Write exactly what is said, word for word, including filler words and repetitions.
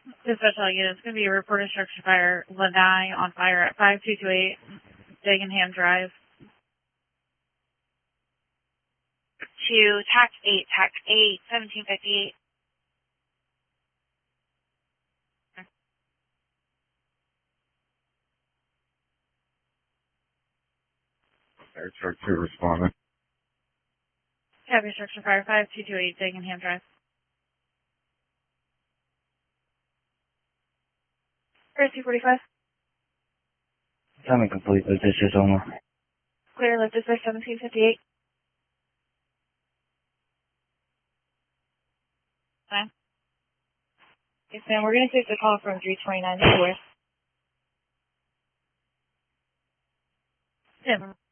Dispatch unit, it's going to be a reported structure fire, Lanai on fire at five two two eight Dagenham Drive. To TAC eight, TAC eight, seventeen fifty-eight. Fire truck two responding. Copy structure fire five two two eight Dagenham Drive. Clear two forty-five. Time and complete with dispatch only. Clear lift dispatch seventeen fifty-eight. Fine. Yes, ma'am, we're going to take the call from three twenty-nine West. Yeah.